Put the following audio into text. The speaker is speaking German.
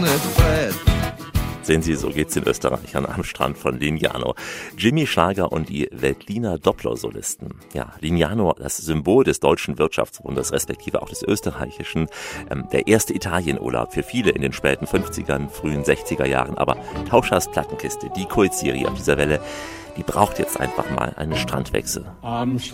Sehen Sie, so geht's den Österreichern am Strand von Lignano. Jimmy Schlager und die Veltliner Doppler-Solisten. Ja, Lignano, das Symbol des deutschen Wirtschaftswunders, respektive auch des österreichischen. Der erste Italienurlaub für viele in den späten 50ern, frühen 60er Jahren. Aber Tauschers Plattenkiste, die Kultserie auf dieser Welle, die braucht jetzt einfach mal einen Strandwechsel.